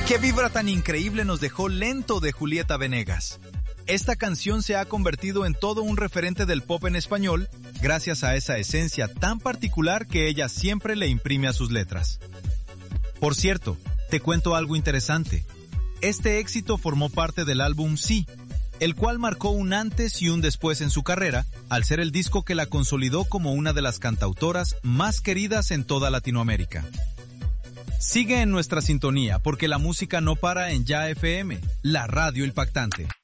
¿Qué vibra tan increíble nos dejó Lento de Julieta Venegas? Esta canción se ha convertido en todo un referente del pop en español gracias a esa esencia tan particular que ella siempre le imprime a sus letras. Por cierto, te cuento algo interesante. Este éxito formó parte del álbum Sí, el cual marcó un antes y un después en su carrera, al ser el disco que la consolidó como una de las cantautoras más queridas en toda Latinoamérica. Sigue en nuestra sintonía porque la música no para en Ya FM, la radio impactante.